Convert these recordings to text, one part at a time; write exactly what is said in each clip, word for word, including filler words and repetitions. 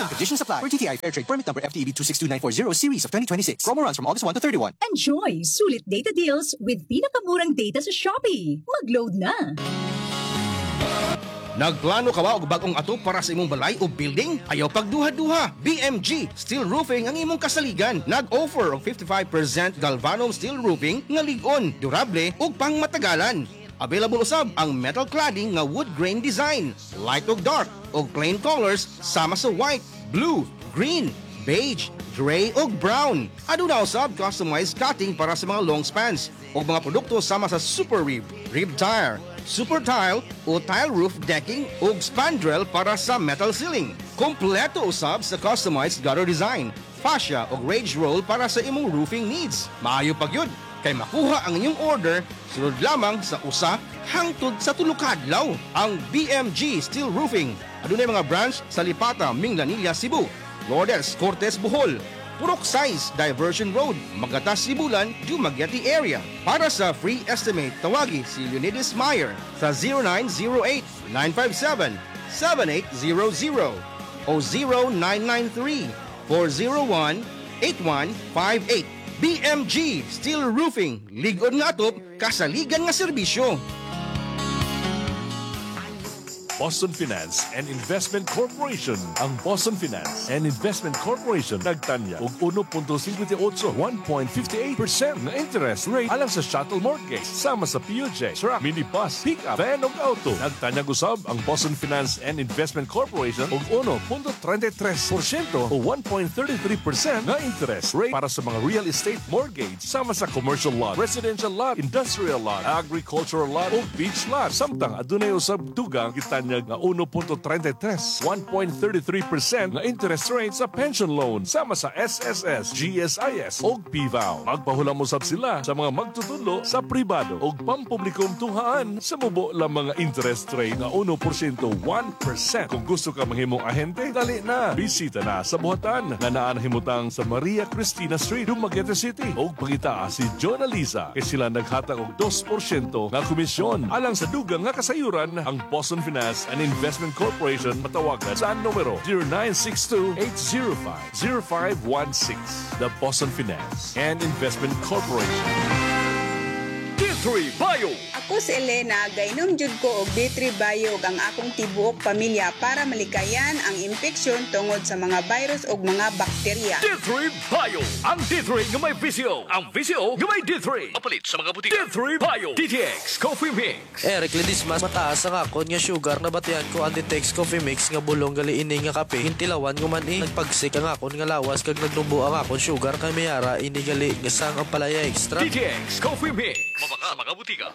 and conditions apply. For T T I Fair Trade Permit Number F T E B two six two nine four zero Series of twenty twenty-six. Promo runs from August first to thirty-first. Enjoy sulit data deals with pinakamurang data sa Shopee. Mag-load na! Nagplano ka ba og bagong ato para sa imong balay o building? Ayaw pagduha-duha. B M G Steel Roofing ang imong kasaligan. Nag-offer og fifty-five percent galvanum steel roofing nga lig-on, durable ug pangmatagalan. Available usab ang metal cladding nga wood grain design, light ug dark ug plain colors sama sa white, blue, green, beige, gray ug brown. Aduna usab customized cutting para sa mga long spans ug mga produkto sama sa super rib, rib tire, super tile o tile roof decking ug spandrel para sa metal ceiling. Kompleto usab sa customized gutter design, fascia ug rage roll para sa imong roofing needs. Maayo pagyud kay makuha ang inyong order sulod lamang sa usa hangtod sa tulo ka adlaw. Ang B M G Steel Roofing adunay mga branch sa Lipata, Minglanilla, Cebu, Lourdes, Cortes, Bohol, Purok Size, Diversion Road, Magatas, Sibulan, Dumaguete area. Para sa free estimate, tawagi si Leonidas Meyer sa zero nine zero eight, nine five seven, seven eight zero zero o zero nine nine three, four zero one, eight one five eight. B M G Steel Roofing, lig-on nga atop, kasaligan nga serbisyo. Boston Finance and Investment Corporation. Ang Boston Finance and Investment Corporation nagtanya og one point fifty-eight, one point fifty-eight percent na interest rate alang sa shuttle mortgage sama sa P U J, truck, minibus, pick-up, van ug auto. Nagtanya gusab ang Boston Finance and Investment Corporation og one point thirty-three percent o one point thirty-three percent na interest rate para sa mga real estate mortgage sama sa commercial lot, residential lot, industrial lot, agricultural lot ug beach lot. Samtang adunay usab dugang kita nga one point thirty-three, one point thirty-three percent na interest rate sa pension loan sama sa S S S, G S I S o P V A O. Magpahulam mo sab sila sa mga magtutulo sa pribado o pampublikong tunghaan sa mubo lang mga interest rate nga one percent, one percent. Kung gusto ka manghimong ahente, dali na. Bisita na sa buhatan nga naa nahimutang sa Maria Cristina Street, Dumaguete City. O pangita si John Aliza kay sila naghatag og two percent nga komisyon. Alang sa dugang nga kasayuran, ang Boston Finance and Investment Corporation matawagan sa numero zero nine six two, eight zero five, zero five one six. The Boston Finance and Investment Corporation. D three Bio. Ako si Elena, gainom jud ko og D three Bio ang akong tibuok pamilya para malikayan ang impeksyon tungod sa mga virus ug mga bakterya. D three Bio. Ang D three nga may V C O. Ang V C O nga may D three. Mapalit sa mga butika. D three Bio. D T X Coffee Mix. Eric Ledismas, mataas ang akon nga sugar na batian ko ang D T X Coffee Mix nga bulong gali ini nga kape. Hintilawan ko man eh. Nagpagsik ang akon nga lawas kag nagnubo ang akon sugar kay mayara ini gali nga sang ang palaya extra. D T X Coffee Mix. Mabaka sa mga butika.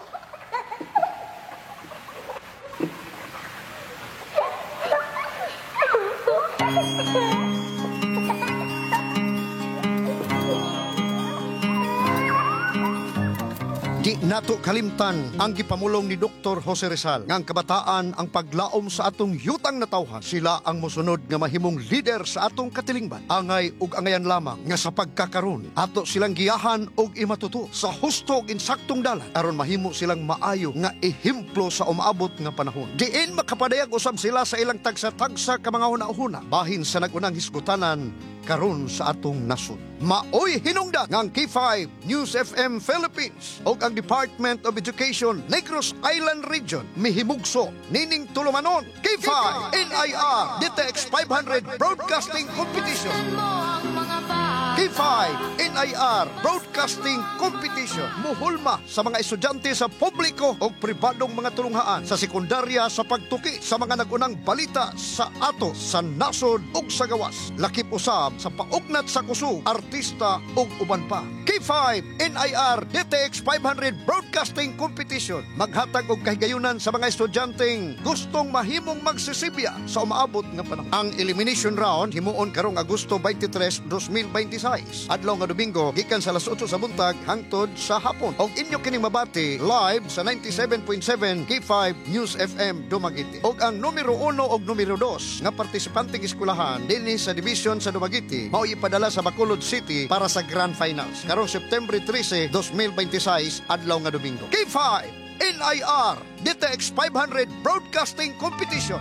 Di nato kalimtan ang gipamulong ni Doktor Jose Rizal nga ang kabataan ang paglaom sa atong yutang na tawhan. Sila ang mosunod nga mahimong leader sa atong katilingban. Angay ug angayan lamang nga sa pagkakaron ato silang giyahan og imatuto sa husto ug insaktong dalan aron mahimo silang maayo nga ehemplo sa umaabot nga panahon. Diin makapadayag usab sila sa ilang tagsa-tagsa ka mga hunahuna bahin sa nagunang hisgutanan karon sa atong nasod. Maoy hinungdan ng K five News F M Philippines o ang Department of Education Negros Island Region mihimugso nining tulumanon K five N I R D T X five hundred Broadcasting Competition. K five N I R Broadcasting Competition muhulma sa mga estudyante sa publiko o pribadong mga tulunghaan sa sekundarya sa pagtuki sa mga nagunang balita sa ato sa nasod ug sa gawas. Lakip usab sa paugnat sa kusog, artista ug uban pa. K five N I R D T X five hundred Broadcasting Competition maghatag og kahigayunan sa mga estudyanteng gustong mahimong magsisibya sa umaabot nga panahon. Ang elimination round himuon karong Agosto twenty-three, twenty twenty-six adlaw nga Domingo gikan sa alas eight sa buntag hangtod sa hapon. Og inyo kining mabati live sa ninety-seven point seven K five News F M Dumaguete. Og ang numero uno og numero dos nga partisipanteng eskwelahan dinhi sa division sa Dumaguete mao ipadala sa Bacolod City para sa Grand Finals karong September thirteen, twenty twenty-six adlaw nga Domingo. K five N I R D T X five hundred Broadcasting Competition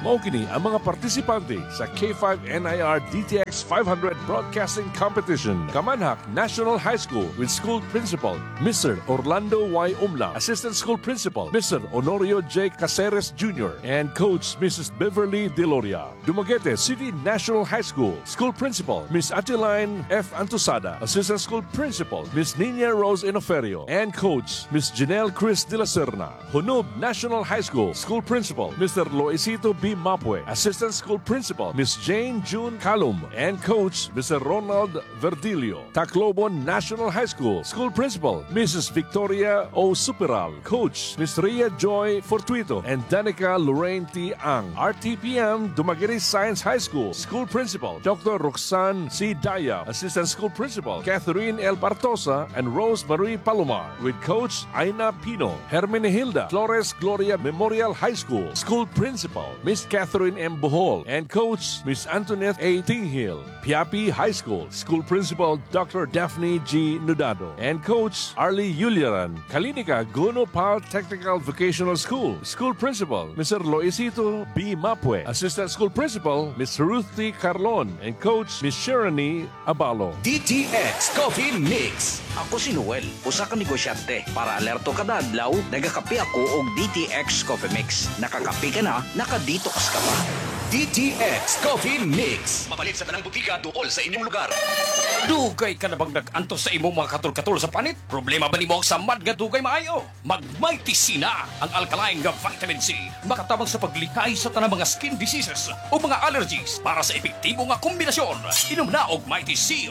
Mao kini ang mga partisipante sa K five N I R D T X five hundred Broadcasting Competition. Kamanhak National High School with School Principal Mister Orlando Y. Umla, Assistant School Principal Mister Honorio J. Caceres Junior and Coach Missus Beverly Deloria. Dumaguete City National High School School Principal Miss Atiline F. Antusada, Assistant School Principal Miss Nina Rose Inoferio and Coach Miss Janelle Chris de la Serna. Hunub National High School School Principal Mister Loisito B. Mapue, Assistant School Principal Miss Jane June Calum and Coach Mister Ronald Verdilio. Tacloban National High School School Principal Missus Victoria O. Superal, Coach Miss Ria Joy Fortuito and Danica Lorraine T. Ang. R T P M Dumaguete Science High School School Principal Doctor Roxanne C. Daya, Assistant School Principal Catherine L. Bartosa and Rose Marie Palomar with Coach Aina Pino. Hermenegilda Flores Gloria Memorial High School School Principal Miss Catherine M. Bohol and Coach Miss Antoinette A. Tinghil. Piapi High School School Principal Doctor Daphne G. Nudado and Coach Arlie Yuliaran. Kalinika Gono Pal Technical Vocational School School Principal Mister Loisito B. Mapue, Assistant School Principal Miss Ruth T. Carlon and Coach Miss Sharani Abalo. D T X Coffee Mix. Ako si Noel, usa ka negosyante. Para alerto kada adlaw, nagakape ako og D T X Coffee Mix. Nakakape ka na, nakadetox ka pa. D T X Coffee Mix. Mapalit sa tanang butika duol sa inyong lugar. Dugay ka na bang nag-antos sa imong mga katol-katol sa panit? Problema ba nimo ang samad nga dugay maayo? Mag-Mighty C na ang alkaline nga vitamin C. Makatabang sa paglikay sa tanang mga skin diseases o mga allergies para sa epektibo nga kombinasyon. Inom na og Mighty C.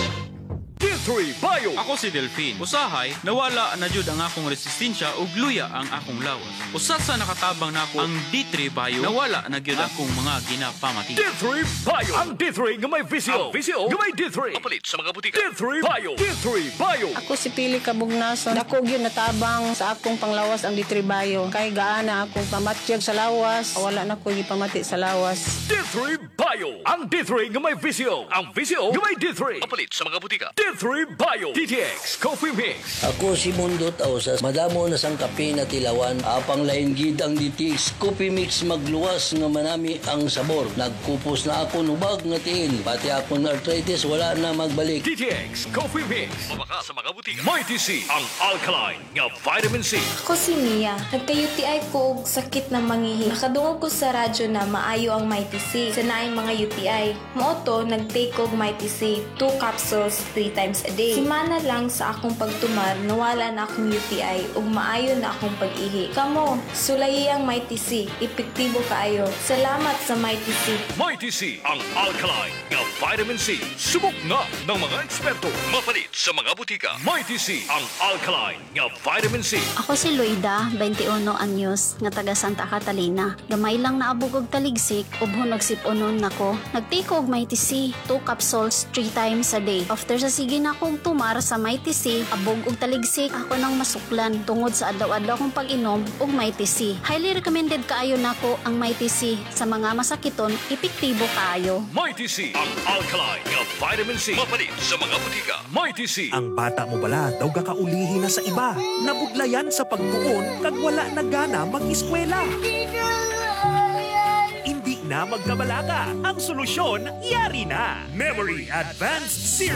D three Bio. Ako si Delphine. Usahay, nawala na jud ang akong resistensya ug luya ang akong lawas. Usa sa nakatabang nako ang D three Bio, nawala na gyud akong mga ginapamati. D three Bio. Ang D three nga may visio. Ang visio nga may D three. Mapalit sa mga butika. D three Bio. D three Bio. Ako si Pili Kabugnason. Dako gyud natabang sa akong panglawas ang D three Bio. Kay gaana akong pamatyag sa lawas, wala na ko gipamati sa lawas. D three Bio. Ang D three nga may visio. Ang visio nga may D three. Mapalit sa mga butika. D three Bio. D T X Coffee Mix. Ako si Mundo Tausas. Madamo na sang kape na tilawan. Apang lain gid ang D T X Coffee Mix magluwas nga manami ang sabor. Nagkupos na ako nubag nga tiil. Pati akong arthritis wala na magbalik. D T X Coffee Mix. Mabaka sa mga butika. Mighty C. Ang alkaline nga vitamin C. Ako si Mia. Nagka-U T I ko og sakit na mangihi. Nakadungog ko sa radyo na maayo ang Mighty C. Sa naing mga U T I. Mooto, nag-take og Mighty C. Two capsules, three times a day. Simana lang sa akong pagtumar, nawala na akong U T I ug maayo na akong pag-ihi. Kamo, sulayi ang Mighty C. Epektibo kaayo. Salamat sa Mighty C. Mighty C. Ang alkaline nga vitamin C. Subok na ng mga eksperto. Mapalit sa mga butika. Mighty C. Ang alkaline nga vitamin C. Ako si Loida, twenty-one anyos, nga taga Santa Catalina. Gamay lang naabog og taligsik, ubho nagsip-unon nako. Nagtake og Mighty C, two capsules, three times a day. After sa sige na akong tumar sa Mighty C, abog og taligsik, ako nang masuklan tungod sa adlaw-adlaw kong pag-inom og Mighty C. Highly recommended kaayo nako ang Mighty C sa mga masakiton, epektibo kaayo. Mighty C. Ang alkaline nga vitamin C. Mapalit sa mga butika. Mighty C. Ang bata mo bala daw kakaulihi na sa iba. Nabudlayan sa pagtuon kag wala na gana mag-eskwela. Hindi na magkabalaka. Ang solusyon, yari na. Memory Advanced Serum.